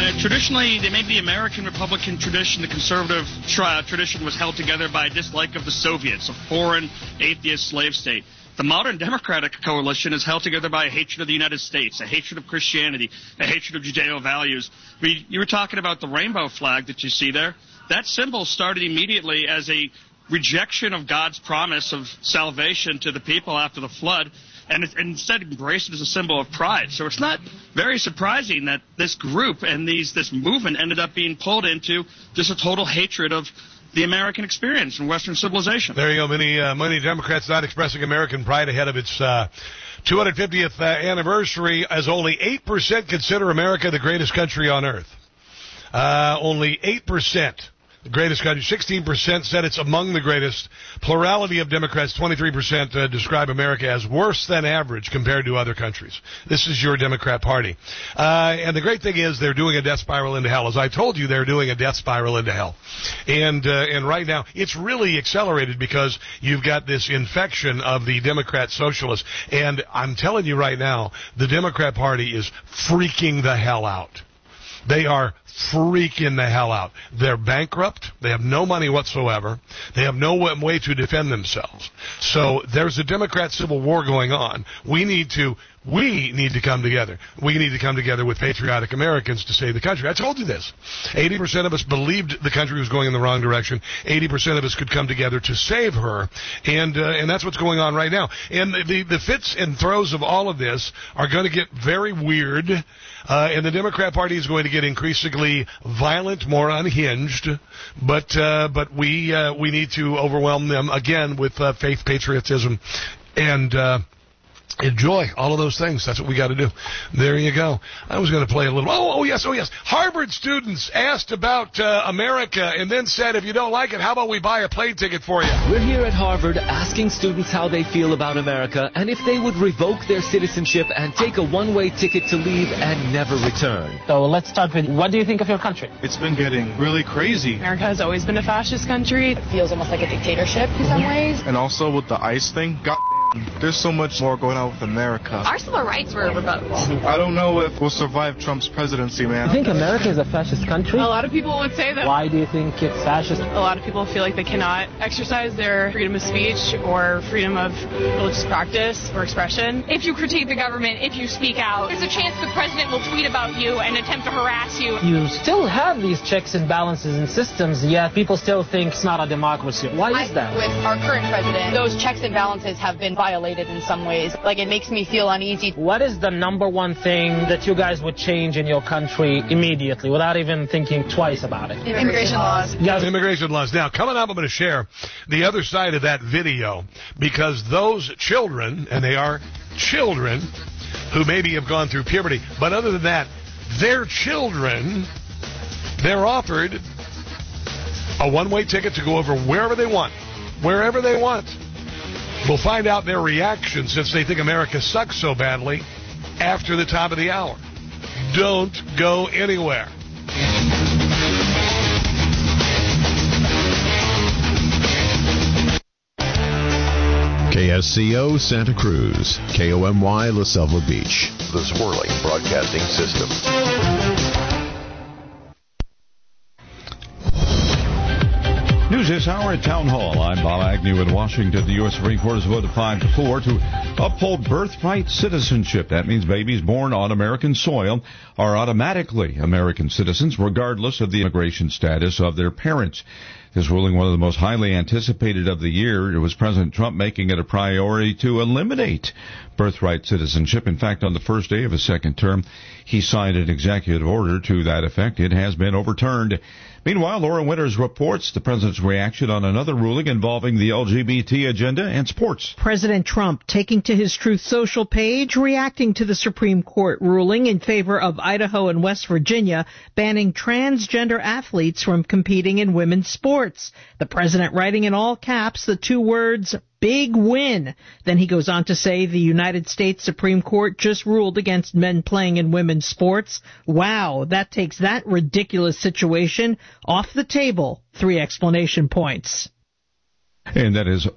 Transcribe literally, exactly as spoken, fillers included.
Uh, traditionally, they made the American Republican tradition, the conservative tra- tradition was held together by a dislike of the Soviets, a foreign, atheist slave state. The modern Democratic coalition is held together by a hatred of the United States, a hatred of Christianity, a hatred of Judeo values. We, you were talking about the rainbow flag that you see there. That symbol started immediately as a rejection of God's promise of salvation to the people after the flood, and it, instead embraced it as a symbol of pride. So it's not very surprising that this group and these this movement ended up being pulled into just a total hatred of the American experience and Western civilization. There you go. Many, uh, many Democrats not expressing American pride ahead of its uh, two hundred fiftieth uh, anniversary, as only eight percent consider America the greatest country on earth. Uh, only eight percent. The greatest country. sixteen percent said it's among the greatest. Plurality of Democrats, twenty-three percent uh, describe America as worse than average compared to other countries. This is your Democrat Party. Uh, and the great thing is they're doing a death spiral into hell. As I told you, they're doing a death spiral into hell. And, uh, and right now, it's really accelerated because you've got this infection of the Democrat socialists. And I'm telling you right now, the Democrat Party is freaking the hell out. They are freaking the hell out. They're bankrupt. They have no money whatsoever. They have no way to defend themselves. So there's a Democrat civil war going on. We need to, we need to come together. We need to come together with patriotic Americans to save the country. I told you this. eighty percent of us believed the country was going in the wrong direction. eighty percent of us could come together to save her. And, uh, and that's what's going on right now. And the, the, the fits and throws of all of this are going to get very weird. Uh, and the Democrat Party is going to get increasingly violent, more unhinged, but uh, but we uh, we need to overwhelm them again with uh, faith, patriotism, and uh, enjoy all of those things. That's what we got to do. There you go. I was going to play a little. Oh, oh yes, oh yes. Harvard students asked about uh, America and then said, if you don't like it, how about we buy a plane ticket for you? We're here at Harvard asking students how they feel about America and if they would revoke their citizenship and take a one-way ticket to leave and never return. So let's start with, what do you think of your country? It's been getting really crazy. America has always been a fascist country. It feels almost like a dictatorship in some ways. And also with the ICE thing, God, there's so much more going on with America. Our civil rights were revoked. I don't know if we'll survive Trump's presidency, man. You think America is a fascist country? A lot of people would say that. Why do you think it's fascist? A lot of people feel like they cannot exercise their freedom of speech or freedom of religious practice or expression. If you critique the government, if you speak out, there's a chance the president will tweet about you and attempt to harass you. You still have these checks and balances and systems, yet people still think it's not a democracy. Why is that? With our current president, those checks and balances have been violated in some ways. Like, it makes me feel uneasy. What is the number one thing that you guys would change in your country immediately without even thinking twice about it? Immigration laws. Yes. Immigration laws. Now, coming up, I'm going to share the other side of that video, because those children, and they are children, who maybe have gone through puberty, but other than that, their children, they're offered a one-way ticket to go over wherever they want. Wherever they want. We'll find out their reaction, since they think America sucks so badly, after the top of the hour. Don't go anywhere. K S C O Santa Cruz, K O M Y La Selva Beach, the Swirling Broadcasting System. News this hour at Town Hall. I'm Bob Agnew in Washington. The U S Supreme Court has voted five to four to uphold birthright citizenship. That means babies born on American soil are automatically American citizens, regardless of the immigration status of their parents. This ruling, one of the most highly anticipated of the year, it was President Trump making it a priority to eliminate birthright citizenship. In fact, on the first day of his second term, he signed an executive order to that effect. It has been overturned. Meanwhile, Laura Winters reports the president's reaction on another ruling involving the L G B T agenda and sports. President Trump taking to his Truth Social page, reacting to the Supreme Court ruling in favor of Idaho and West Virginia banning transgender athletes from competing in women's sports. The president writing in all caps the two words, big win. Then he goes on to say the United States Supreme Court just ruled against men playing in women's sports. Wow, that takes that ridiculous situation off the table. Three explanation points. And that is